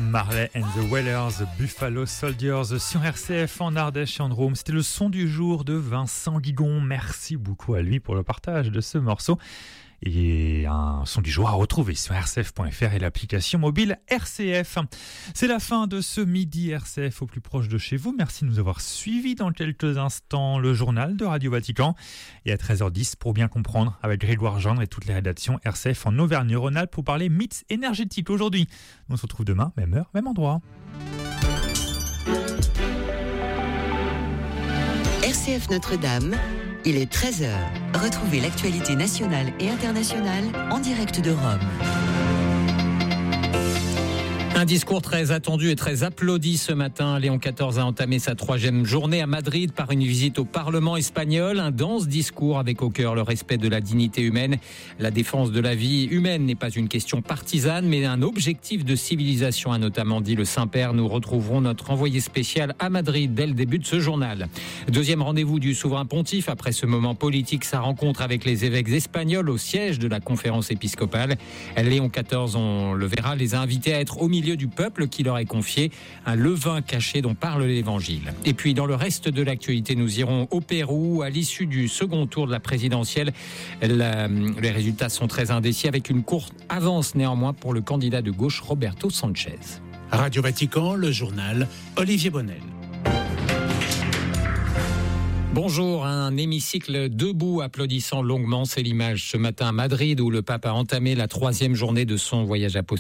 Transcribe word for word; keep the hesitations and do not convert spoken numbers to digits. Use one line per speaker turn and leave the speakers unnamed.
Marley and the Wailers, Buffalo Soldiers sur R C F en Ardèche et en Drôme. C'était le son du jour de Vincent Guigon. Merci beaucoup à lui pour le partage de ce morceau. Et un son du jour à retrouver sur r c f point f r et l'application mobile R C F. C'est la fin de ce midi R C F au plus proche de chez vous. Merci de nous avoir suivis. Dans quelques instants, le journal de Radio Vatican. Et à treize heures dix, pour bien comprendre, avec Grégoire Gendre et toutes les rédactions R C F en Auvergne-Rhône-Alpes pour parler mythes énergétiques aujourd'hui. On se retrouve demain, même heure, même endroit.
R C F Notre-Dame, il est treize heures. Retrouvez l'actualité nationale et internationale en direct de Rome.
Un discours très attendu et très applaudi ce matin. Léon quatorze a entamé sa troisième journée à Madrid par une visite au Parlement espagnol. Un dense discours avec au cœur le respect de la dignité humaine. La défense de la vie humaine n'est pas une question partisane, mais un objectif de civilisation, a notamment dit le Saint-Père. Nous retrouverons notre envoyé spécial à Madrid dès le début de ce journal. Deuxième rendez-vous du souverain pontife après ce moment politique, sa rencontre avec les évêques espagnols au siège de la conférence épiscopale. Léon quatorze, on le verra, les a invités à être au milieu du peuple qui leur est confié, un levain caché dont parle l'Évangile. Et puis dans le reste de l'actualité, nous irons au Pérou à l'issue du second tour de la présidentielle. La, les résultats sont très indécis avec une courte avance néanmoins pour le candidat de gauche Roberto Sanchez.
Radio Vatican, le journal Olivier Bonnel.
Bonjour, un hémicycle debout applaudissant longuement, c'est l'image ce matin à Madrid où le pape a entamé la troisième journée de son voyage apostolique.